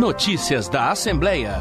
Notícias da Assembleia.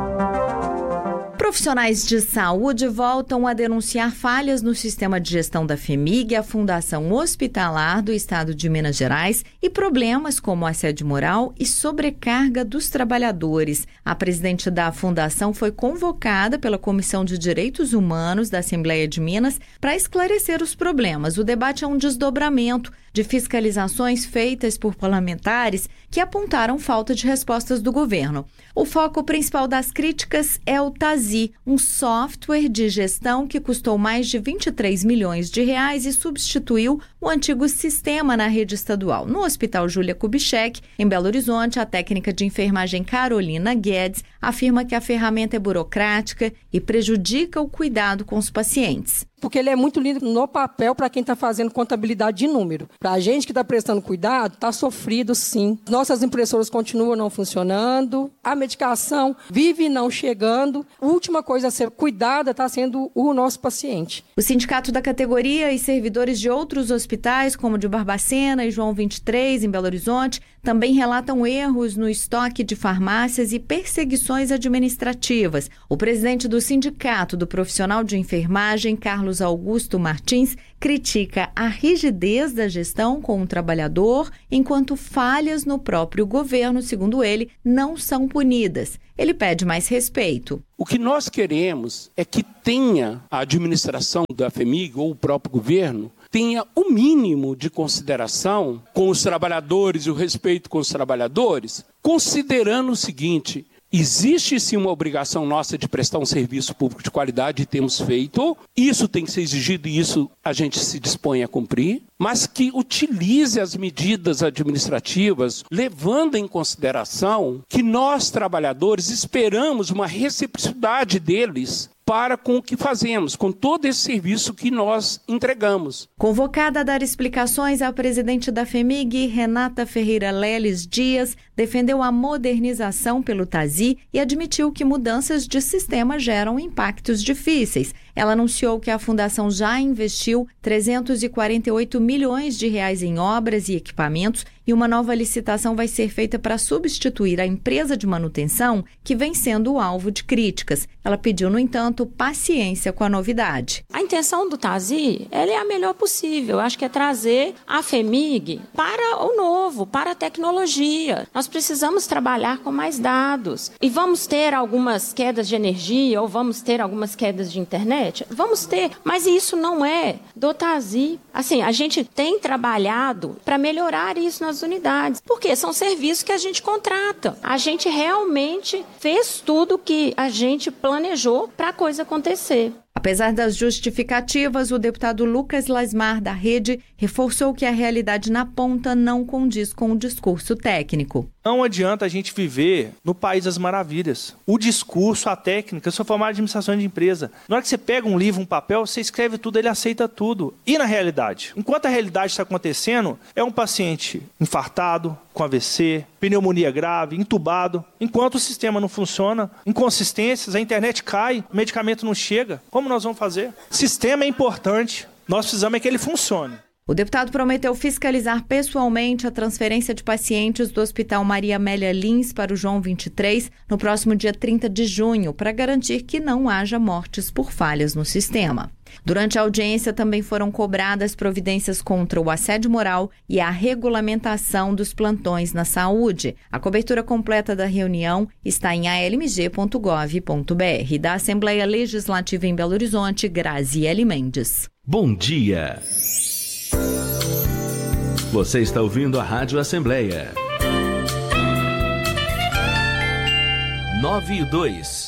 Profissionais de saúde voltam a denunciar falhas no sistema de gestão da FHEMIG, a Fundação Hospitalar do Estado de Minas Gerais, e problemas como assédio moral e sobrecarga dos trabalhadores. A presidente da fundação foi convocada pela Comissão de Direitos Humanos da Assembleia de Minas para esclarecer os problemas. O debate é um desdobramento de fiscalizações feitas por parlamentares que apontaram falta de respostas do governo. O foco principal das críticas é o TASI, um software de gestão que custou mais de 23 milhões de reais e substituiu o antigo sistema na rede estadual. No Hospital Júlia Kubitschek, em Belo Horizonte, a técnica de enfermagem Carolina Guedes afirma que a ferramenta é burocrática e prejudica o cuidado com os pacientes. Porque ele é muito lindo no papel para quem está fazendo contabilidade de número. Para a gente que está prestando cuidado, está sofrido sim. Nossas impressoras continuam não funcionando, a medicação vive não chegando. A última coisa a ser cuidada está sendo o nosso paciente. O sindicato da categoria e servidores de outros hospitais, como o de Barbacena e João 23, em Belo Horizonte, também relatam erros no estoque de farmácias e perseguições administrativas. O presidente do Sindicato do Profissional de Enfermagem, Carlos Augusto Martins, critica a rigidez da gestão com o trabalhador, enquanto falhas no próprio governo, segundo ele, não são punidas. Ele pede mais respeito. O que nós queremos é que tenha a administração da FHEMIG ou o próprio governo tenha o mínimo de consideração com os trabalhadores e o respeito com os trabalhadores, considerando o seguinte: existe sim uma obrigação nossa de prestar um serviço público de qualidade e temos feito, isso tem que ser exigido e isso a gente se dispõe a cumprir, mas que utilize as medidas administrativas, levando em consideração que nós, trabalhadores, esperamos uma reciprocidade deles para com o que fazemos, com todo esse serviço que nós entregamos. Convocada a dar explicações, a presidente da FHEMIG, Renata Ferreira Leles Dias, defendeu a modernização pelo TASI e admitiu que mudanças de sistema geram impactos difíceis. Ela anunciou que a fundação já investiu 348 milhões de reais em obras e equipamentos e uma nova licitação vai ser feita para substituir a empresa de manutenção que vem sendo o alvo de críticas. Ela pediu, no entanto, paciência com a novidade. A intenção do TASI, ela é a melhor possível. Eu acho que é trazer a FHEMIG para o novo, para a tecnologia. Nós precisamos trabalhar com mais dados. E vamos ter algumas quedas de energia ou vamos ter algumas quedas de internet? Vamos ter, mas isso não é do TASI. Assim, a gente tem trabalhado para melhorar isso nas unidades, porque são serviços que a gente contrata. A gente realmente fez tudo que a gente planejou para a coisa acontecer. Apesar das justificativas, o deputado Lucas Lasmar, da Rede, reforçou que a realidade na ponta não condiz com o discurso técnico. Não adianta a gente viver no país das maravilhas. O discurso, a técnica, eu sou formado em administração de empresa. Na hora que você pega um livro, um papel, você escreve tudo, ele aceita tudo. E na realidade? Enquanto a realidade está acontecendo, é um paciente infartado, com AVC, pneumonia grave, entubado. Enquanto o sistema não funciona, inconsistências, a internet cai, o medicamento não chega. Como nós vamos fazer? O sistema é importante, nós precisamos é que ele funcione. O deputado prometeu fiscalizar pessoalmente a transferência de pacientes do Hospital Maria Amélia Lins para o João 23 no próximo dia 30 de junho, para garantir que não haja mortes por falhas no sistema. Durante a audiência, também foram cobradas providências contra o assédio moral e a regulamentação dos plantões na saúde. A cobertura completa da reunião está em almg.gov.br. Da Assembleia Legislativa em Belo Horizonte, Graziele Mendes. Bom dia! Você está ouvindo a Rádio Assembleia. 9:02.